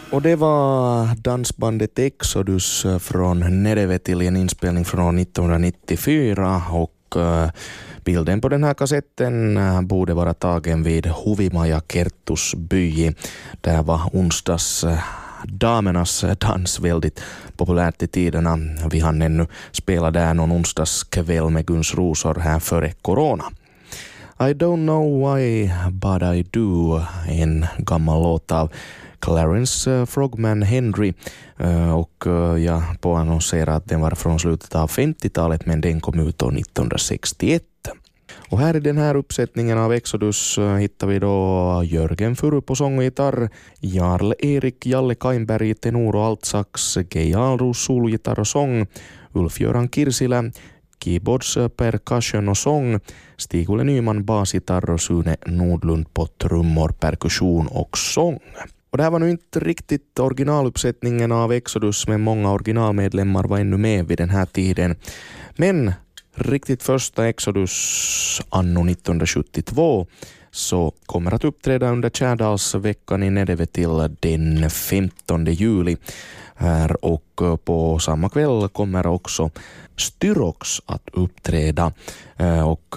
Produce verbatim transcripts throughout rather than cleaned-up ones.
Och det var dansbandet Exodus från Nedevetil, en inspelning från nittonhundranittiofyra, och bilden på den här kassetten borde vara tagen vid Huvimaja Kerttusby. Där var onsdags damernas dans väldigt populärt i tiderna. Vi hann ännu spela där någon onsdagskväll med Guns Rosor här före corona. I don't know why but I do, en gammal låt av Clarence Frogman Henry, och jag påannonserar att den var från slutet av femtiotalet, men den kom ut år nittonhundrasextioett. Och här i den här uppsättningen av Exodus hittar vi då Jörgen Furu på sång och gitarr, Jarl Erik Jalle Kainberg tenor och altsax, Kei Alros solgitarr och sång, Ulf-Göran Kirsilä keyboards, percussion och sång, Stig-Olle Nyman basgitarr och Sune Nordlund på trummor, perkussion och sång. Och det här var nu inte riktigt originaluppsättningen av Exodus, men många originalmedlemmar var ännu med vid den här tiden. Men riktigt första Exodus anno nittonhundrasjuttiotvå så kommer att uppträda under Kärdalsveckan i Nedevetil den femtonde juli. Här och på samma kväll kommer också Styrox att uppträda. Och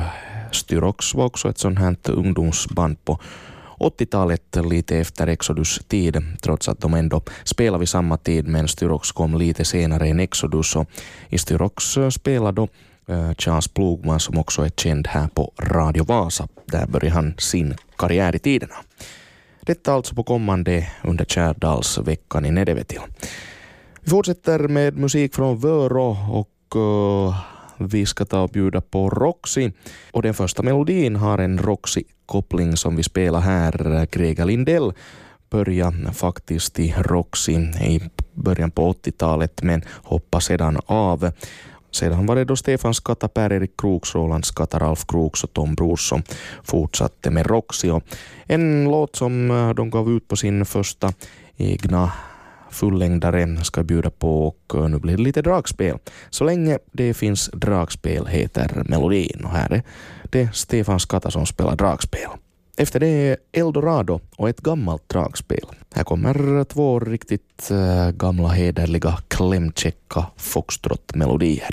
Styrox var också ett sånt här ungdomsband på åttiotalet, lite efter Exodus tid, trots att de ändå spelade vid samma tid, men Styrox kom lite senare än Exodus, och i Styrox spelade då Charles Plugman, som också är känd här på Radio Vasa. Där började han sin karriär i tiderna. Detta alltså på kommande under Kärdalsveckan i Nedevetil. Vi fortsätter med musik från Vörå, och uh, vi ska ta och bjuda på Roxy. Och den första melodin har en Roxy-koppling som vi spelar här. Grega Lindell började faktiskt i Roxy i början på åttiotalet, men hoppade sedan av. Sedan var det då Stefan Skatta, Per-Erik Kroks, Roland Skatta, Ralf Kroks och Tom Brors som fortsatte med Roxy. Och en låt som de gav ut på sin första egna fullängdare ska bjuda på, och nu blir det lite dragspel. Så länge det finns dragspel heter melodin, och här är det Stefan Skatta som spelar dragspel. Efter det är Eldorado och ett gammalt dragspel. Här kommer två riktigt äh, gamla hederliga klämchecka foxtrot-melodier.